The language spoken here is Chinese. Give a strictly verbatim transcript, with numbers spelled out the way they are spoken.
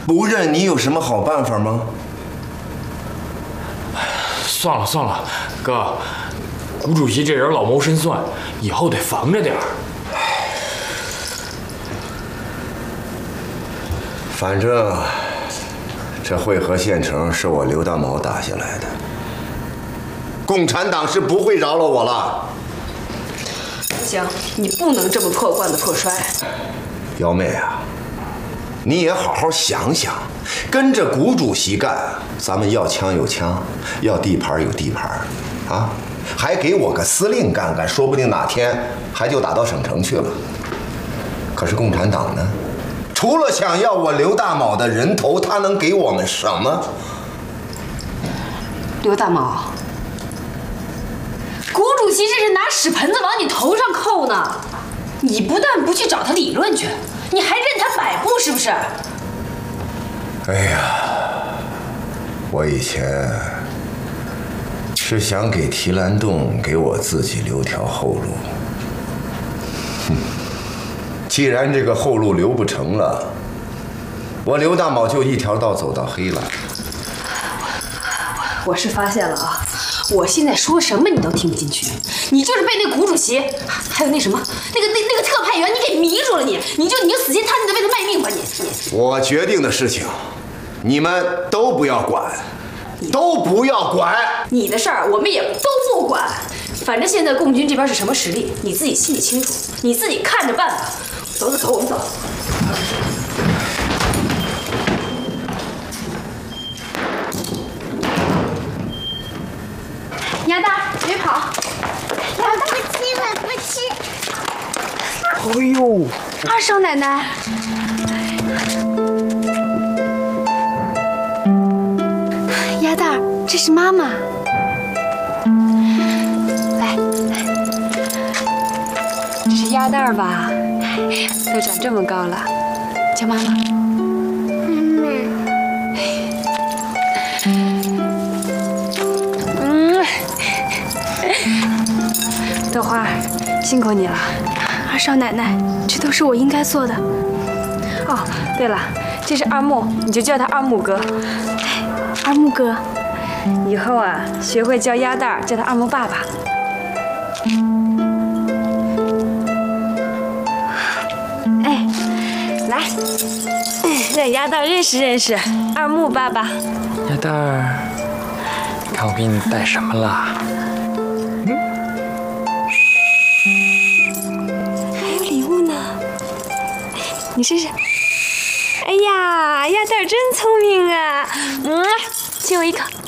不认你有什么好办法吗？ 算了算了，哥，谷主席这人老谋深算，以后得防着点儿。 反正这会河县城是我刘大毛打下来的，共产党是不会饶了我了。 不行，你不能这么破罐子破摔。 幺妹啊，你也好好想想，跟着谷主席干，咱们要枪有枪，要地盘有地盘，啊，还给我个司令干干，说不定哪天还就打到省城去了。可是共产党呢？除了想要我刘大卯的人头，他能给我们什么？ 刘大毛，谷主席这是拿屎盆子往你头上扣呢！你不但不去找他理论去，你还任他摆布，是不是？ 哎呀，我以前是想给提篮洞给我自己留条后路。哼，既然这个后路留不成了，我刘大卯就一条道走到黑了。 我是发现了啊，我现在说什么你都听不进去，你就是被那谷主席，还有那什么那个那那个特派员，你给迷住了你，你就你就死心塌地的为他卖命吧你你。 我决定的事情，你们都不要管，都不要管。 你的事儿我们也都不管，反正现在共军这边是什么实力，你自己心里清楚，你自己看着办吧。走走走，我们走。鸭蛋，别跑！鸭蛋， 不吃了，不吃。 哎呦， 二少奶奶。 鸭蛋，这是妈妈。来来，这是鸭蛋吧？都长这么高了，叫妈妈。妈妈。嗯。豆花，辛苦你了。二少奶奶，这都是我应该做的。哦，对了，这是二木，你就叫他二木哥。二木哥，以后啊，学会叫鸭蛋，叫他二木爸爸。哎，来，让鸭蛋认识认识二木爸爸。 鸭蛋儿，你看我给你带什么了？ 嗯，还有礼物呢，你试试。哎呀，鸭蛋真聪明啊！嗯，亲我一口。